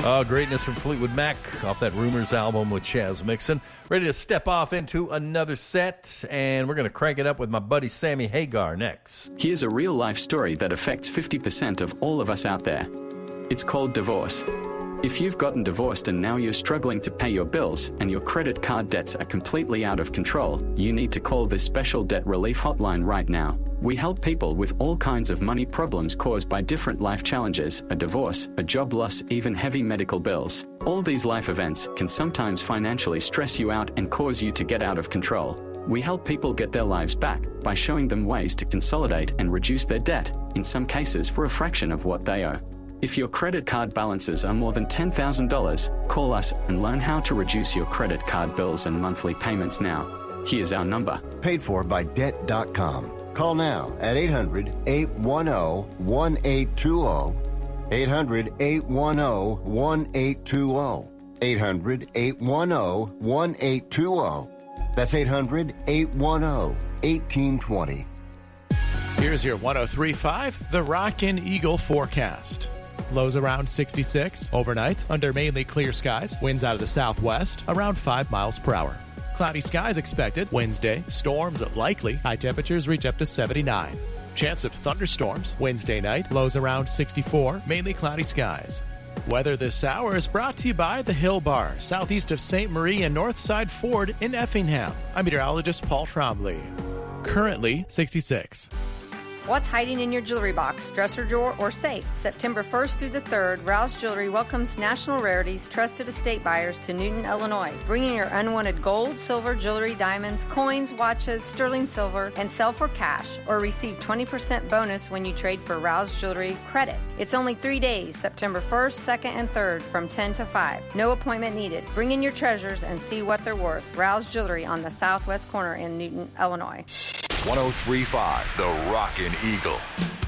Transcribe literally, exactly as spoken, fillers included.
Oh, greatness from Fleetwood Mac off that Rumors album with Chaz Mixon. Ready to step off into another set, and we're going to crank it up with my buddy Sammy Hagar next. Here's a real-life story that affects fifty percent of all of us out there. It's called divorce. If you've gotten divorced and now you're struggling to pay your bills and your credit card debts are completely out of control, you need to call this special debt relief hotline right now. We help people with all kinds of money problems caused by different life challenges, a divorce, a job loss, even heavy medical bills. All these life events can sometimes financially stress you out and cause you to get out of control. We help people get their lives back by showing them ways to consolidate and reduce their debt, in some cases for a fraction of what they owe. If your credit card balances are more than ten thousand dollars, call us and learn how to reduce your credit card bills and monthly payments now. Here's our number. Paid for by debt dot com. Call now at eight hundred, eight one zero, one eight two zero. eight hundred, eight one zero, one eight two zero. eight hundred, eight one zero, one eight two zero. That's eight hundred, eight one zero, one eight two zero. Here's your one oh three point five, The Rockin' Eagle forecast. Lows around sixty-six. Overnight, under mainly clear skies. Winds out of the southwest, around five miles per hour. Cloudy skies expected. Wednesday, storms likely. High temperatures reach up to seventy-nine. Chance of thunderstorms. Wednesday night, lows around sixty-four. Mainly cloudy skies. Weather this hour is brought to you by the Hill Bar, southeast of Saint Marie and Northside Ford in Effingham. I'm meteorologist Paul Trombley. Currently, sixty-six. What's hiding in your jewelry box, dresser drawer, or safe? September first through the third, Rouse Jewelry welcomes National Rarities trusted estate buyers to Newton, Illinois. Bring in your unwanted gold, silver, jewelry, diamonds, coins, watches, sterling silver, and sell for cash, or receive twenty percent bonus when you trade for Rouse Jewelry credit. It's only three days, September first, second, and third, from ten to five. No appointment needed. Bring in your treasures and see what they're worth. Rouse Jewelry on the southwest corner in Newton, Illinois. one oh three point five, The Rockin' Eagle.